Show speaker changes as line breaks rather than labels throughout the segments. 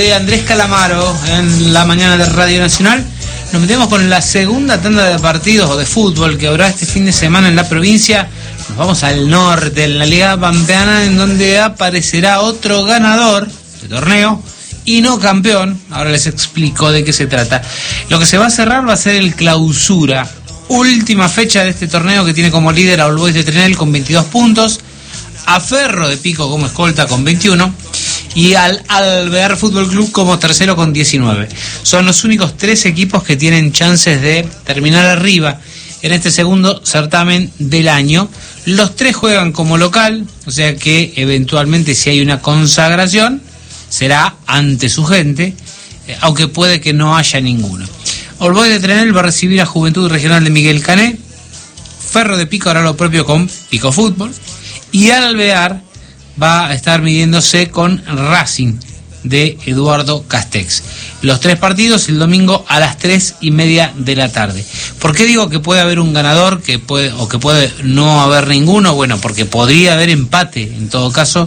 Andrés Calamaro en la mañana de Radio Nacional. Nos metemos con la segunda tanda de partidos o de fútbol que habrá este fin de semana en la provincia. Nos vamos al norte, en la Liga Pampeana, en donde aparecerá otro ganador de torneo y no campeón. Ahora les explico de qué se trata. Lo que se va a cerrar va a ser el Clausura, última fecha de este torneo, que tiene como líder a All Boys de Trenel con 22 puntos, a Ferro de Pico como escolta con 21 y al Alvear Fútbol Club como tercero con 19. Son los únicos 3 equipos que tienen chances de terminar arriba en este segundo certamen del año. Los 3 juegan como local, o sea que eventualmente, si hay una consagración, será ante su gente, aunque puede que no haya ninguno. All Boys de Trenel va a recibir a Juventud Regional de Miguel Cané. Ferro de Pico hará lo propio con Pico Fútbol. Y Alvear va a estar midiéndose con Racing de Eduardo Castex. Los 3 partidos el domingo a las 3:30 de la tarde. ¿Por qué digo que puede haber un ganador que puede no haber ninguno? Bueno, porque podría haber empate en todo caso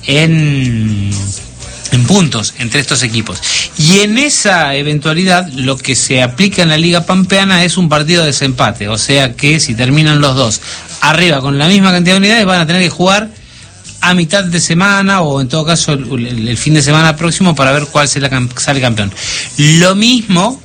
en puntos entre estos equipos. Y en esa eventualidad lo que se aplica en la Liga Pampeana es un partido de desempate. O sea que si terminan los dos arriba con la misma cantidad de unidades, van a tener que jugar a mitad de semana o en todo caso el fin de semana próximo para ver cuál sale campeón. Lo mismo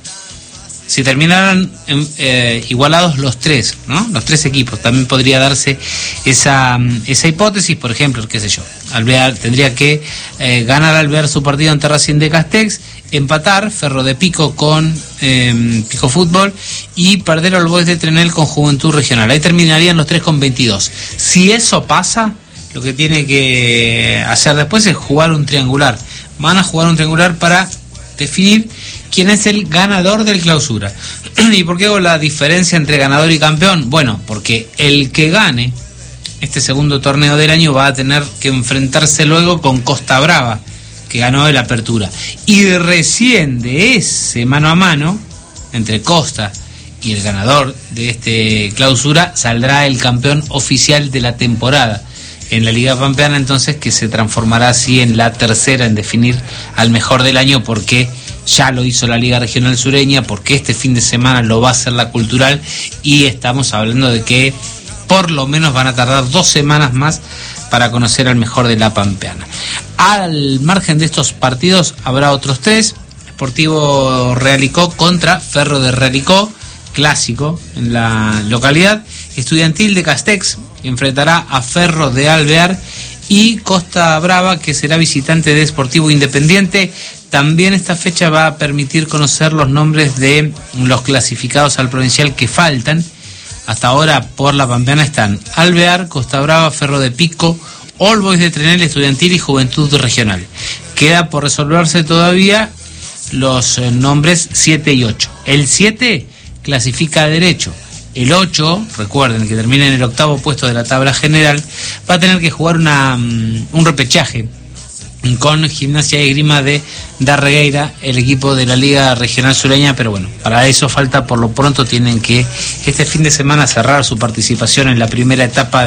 si terminaran igualados los 3, ¿no? Los 3 equipos. También podría darse esa hipótesis. Por ejemplo, qué sé yo, Alvear tendría que ganar Alvear su partido ante Racing de Castex, empatar Ferro de Pico con Pico Fútbol y perder All Boys de Trenel con Juventud Regional. Ahí terminarían los 3 con 22. Si eso pasa, lo que tiene que hacer después es jugar un triangular. Van a jugar un triangular para definir quién es el ganador del Clausura. ¿Y por qué hago la diferencia entre ganador y campeón? Bueno, porque el que gane este segundo torneo del año va a tener que enfrentarse luego con Costa Brava, que ganó el Apertura. Y recién de ese mano a mano entre Costa y el ganador de este Clausura saldrá el campeón oficial de la temporada en la Liga Pampeana, entonces, que se transformará así en la tercera en definir al mejor del año, porque ya lo hizo la Liga Regional Sureña, porque este fin de semana lo va a hacer la Cultural, y estamos hablando de que por lo menos van a tardar 2 semanas más para conocer al mejor de la Pampeana. Al margen de estos partidos habrá otros 3: Sportivo Realicó contra Ferro de Realicó, clásico en la localidad. Estudiantil de Castex enfrentará a Ferro de Alvear, y Costa Brava, que será visitante de Sportivo Independiente. También esta fecha va a permitir conocer los nombres de los clasificados al provincial que faltan. Hasta ahora por la Pampeana están Alvear, Costa Brava, Ferro de Pico, All Boys de Trenel, Estudiantil y Juventud Regional. Queda por resolverse todavía los nombres 7 y 8. El 7 clasifica a derecho. El 8, recuerden que termina en el 8º puesto de la tabla general, va a tener que jugar un repechaje con Gimnasia y Esgrima de Darregueira, el equipo de la Liga Regional Sureña. Pero bueno, para eso falta, por lo pronto tienen que este fin de semana cerrar su participación en la primera etapa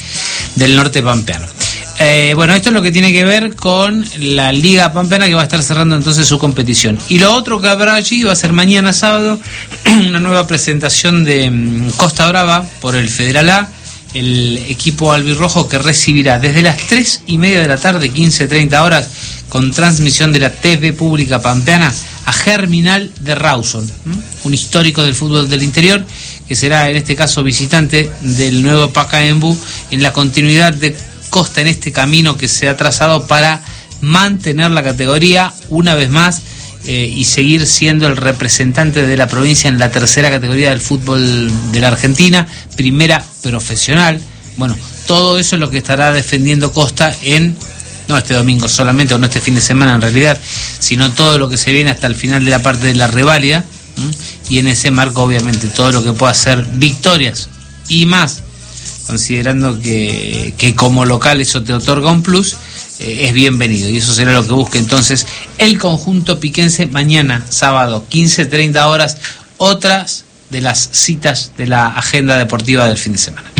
del norte pampeano. Bueno, esto es lo que tiene que ver con la Liga Pampeana, que va a estar cerrando entonces su competición. Y lo otro que habrá allí va a ser mañana sábado una nueva presentación de Costa Brava por el Federal A, el equipo albirrojo, que recibirá desde las 3:30 de la tarde, 15:30 horas, con transmisión de la TV Pública Pampeana, a Germinal de Rawson, un histórico del fútbol del interior, que será en este caso visitante del nuevo Pacaembu, en la continuidad de Costa en este camino que se ha trazado para mantener la categoría una vez más y seguir siendo el representante de la provincia en la tercera categoría del fútbol de la Argentina, primera profesional. Bueno, todo eso es lo que estará defendiendo Costa no este domingo solamente, o no este fin de semana en realidad, sino todo lo que se viene hasta el final de la parte de la reválida, y en ese marco obviamente todo lo que pueda ser victorias y más, considerando que como local eso te otorga un plus, es bienvenido, y eso será lo que busque entonces el conjunto piquense mañana sábado 15:30 horas, otras de las citas de la agenda deportiva del fin de semana.